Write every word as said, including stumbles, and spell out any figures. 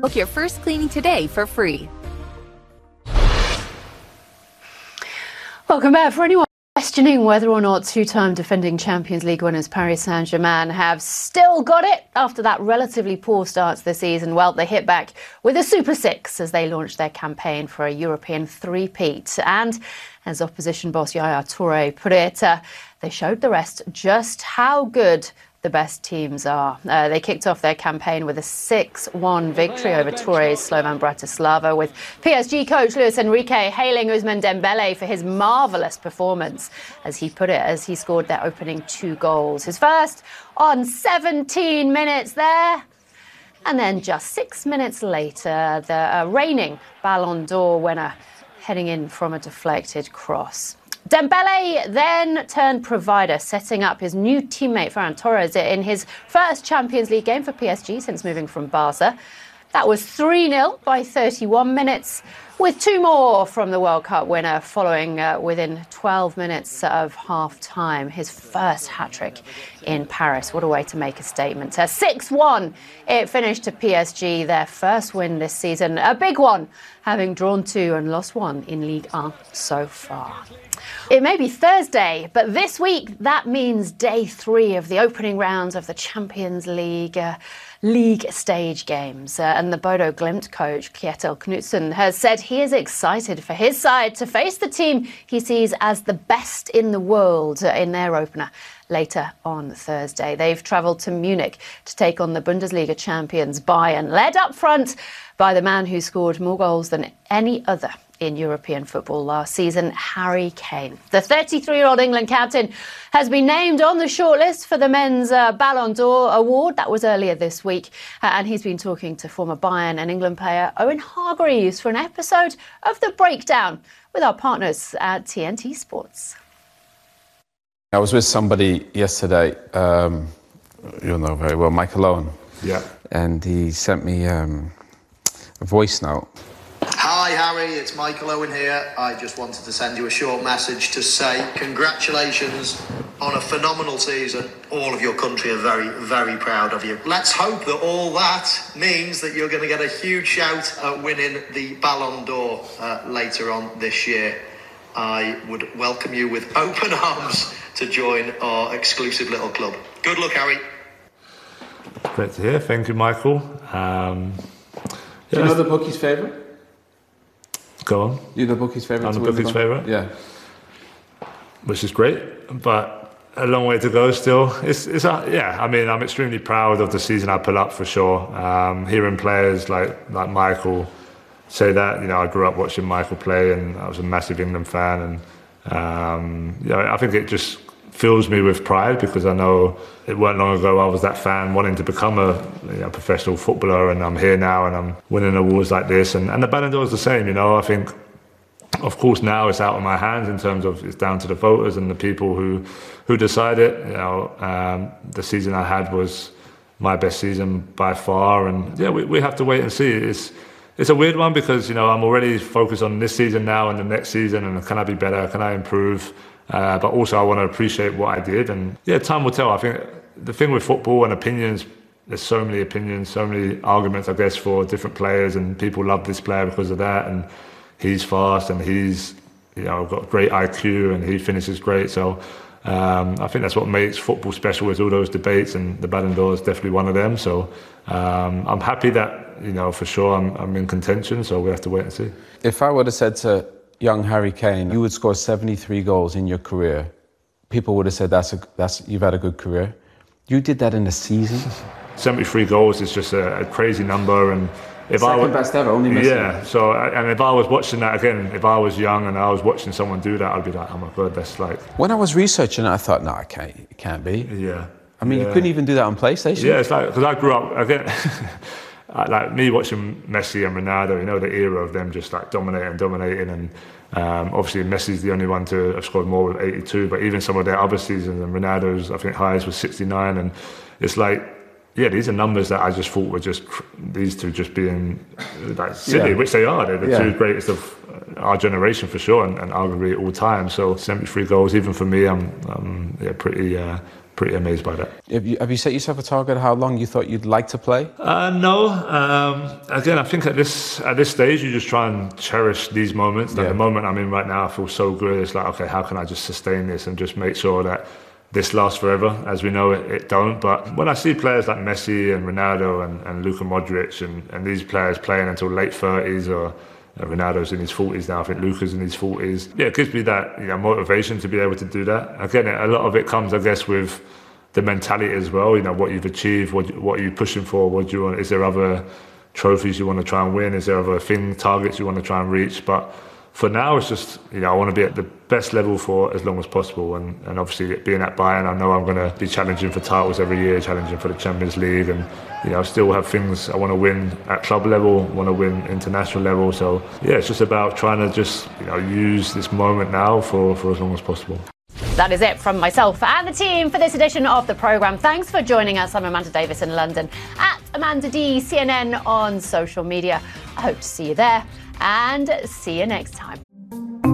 Book your first cleaning today for free. Welcome back. For anyone questioning whether or not two-time defending Champions League winners Paris Saint-Germain have still got it after that relatively poor start to the season, well, they hit back with a Super Six as they launched their campaign for a European three-peat. And as opposition boss Yaya Toure put it, uh, they showed the rest just how good the best teams are. Uh, they kicked off their campaign with a six one victory over Toure's Slovan Bratislava, with P S G coach Luis Enrique hailing Ousmane Dembele for his marvellous performance, as he put it, as he scored their opening two goals. His first on seventeen minutes there. And then just six minutes later, the uh, reigning Ballon d'Or winner heading in from a deflected cross. Dembele then turned provider, setting up his new teammate Ferran Torres in his first Champions League game for P S G since moving from Barca. That was three nil by thirty-one minutes, with two more from the World Cup winner following uh, within twelve minutes of half-time. His first hat-trick in Paris. What a way to make a statement. six one, it finished to P S G, their first win this season. A big one, having drawn two and lost one in Ligue one so far. It may be Thursday, but this week that means day three of the opening rounds of the Champions League uh, league stage games. Uh, and the Bodo Glimt coach, Kjetil Knutsen, has said he is excited for his side to face the team he sees as the best in the world uh, in their opener later on Thursday. They've travelled to Munich to take on the Bundesliga champions Bayern, led up front by the man who scored more goals than any other in European football last season, Harry Kane. The thirty-three-year-old England captain has been named on the shortlist for the men's uh, Ballon d'Or award. That was earlier this week. Uh, and he's been talking to former Bayern and England player Owen Hargreaves for an episode of The Breakdown with our partners at T N T Sports. I was with somebody yesterday, um, you'll know very well, Michael Owen. Yeah. And he sent me um, a voice note. Hi Harry, it's Michael Owen here. I just wanted to send you a short message to say congratulations on a phenomenal season. All of your country are very, very proud of you. Let's hope that all that means that you're going to get a huge shout at winning the Ballon d'Or uh, later on this year. I would welcome you with open arms to join our exclusive little club. Good luck, Harry. Great to hear. Thank you, Michael. Um, Do you know the bookie's favourite? Go on. You're the bookie's favourite? I'm the bookie's favourite? Yeah. Which is great, but a long way to go still. It's, it's a, yeah, I mean, I'm extremely proud of the season I put up for sure. Um, hearing players like, like Michael say that, you know, I grew up watching Michael play and I was a massive England fan, and um, you know, I think it just fills me with pride because I know it weren't long ago I was that fan wanting to become a you know, professional footballer, and I'm here now and I'm winning awards like this, and, and the Ballon d'Or is the same. You know, I think of course now it's out of my hands in terms of it's down to the voters and the people who who decide it. You know, um, the season I had was my best season by far, and yeah, we, we have to wait and see. It's It's a weird one because, you know, I'm already focused on this season now and the next season, and can I be better, can I improve? Uh, but also I want to appreciate what I did, and yeah, time will tell. I think the thing with football and opinions, there's so many opinions, so many arguments, I guess, for different players, and people love this player because of that, and he's fast and he's, you know, got great I Q and he finishes great. So um, I think that's what makes football special, is all those debates, and the Ballon d'Or is definitely one of them. So um, I'm happy that, you know, for sure I'm, I'm in contention, so we have to wait and see. If I would have said to young Harry Kane, you would score seventy-three goals in your career, people would have said, that's a, that's you've had a good career. You did that in a season? seventy-three goals is just a, a crazy number, and if Second I was, best ever, only missing. Yeah, so, and if I was watching that again, if I was young and I was watching someone do that, I'd be like, oh my God, that's like... When I was researching it, I thought, no, it can't, it can't be. Yeah. I mean, yeah. you couldn't even do that on PlayStation? Yeah, it's like, because I grew up, again, like me watching Messi and Ronaldo, you know, the era of them just like dominating, dominating, and um, obviously Messi's the only one to have scored more with eighty-two, but even some of their other seasons, and Ronaldo's, I think, highest was sixty-nine, and it's like, yeah, these are numbers that I just thought were just, these two just being like silly, yeah. which they are. They're the yeah. two greatest of our generation for sure, and, and arguably all time. So seventy-three goals, even for me, I'm, I'm yeah, pretty uh, pretty amazed by that. Have you, have you set yourself a target how long you thought you'd like to play? Uh, no. Um, again, I think at this at this stage, you just try and cherish these moments. Like yeah. the moment I'm in right now, I feel so good. It's like, okay, how can I just sustain this and just make sure that this lasts forever? As we know, it, it don't. But when I see players like Messi and Ronaldo and, and Luka Modric and, and these players playing until late thirties, or uh, Ronaldo's in his forties now, I think Luka's in his forties. Yeah, it gives me that, you know, motivation to be able to do that. Again, a lot of it comes, I guess, with the mentality as well. You know, what you've achieved, what what are you pushing for? What do you want? Is there other trophies you want to try and win? Is there other thing targets you want to try and reach? But for now, it's just, you know, I want to be at the best level for as long as possible. And, and obviously, being at Bayern, I know I'm going to be challenging for titles every year, challenging for the Champions League, and, you know, I still have things I want to win at club level, want to win international level. So yeah, it's just about trying to just, you know, use this moment now for, for as long as possible. That is it from myself and the team for this edition of the programme. Thanks for joining us. I'm Amanda Davis in London, at Amanda D C N N on social media. I hope to see you there, and see you next time.